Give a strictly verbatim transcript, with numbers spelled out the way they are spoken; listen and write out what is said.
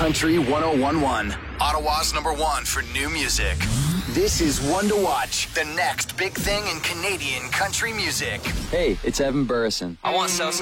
Country one oh one point one. Ottawa's number one for new music. This is One to Watch, the next big thing in Canadian country music. Hey, it's Evan Burrison. I want Southside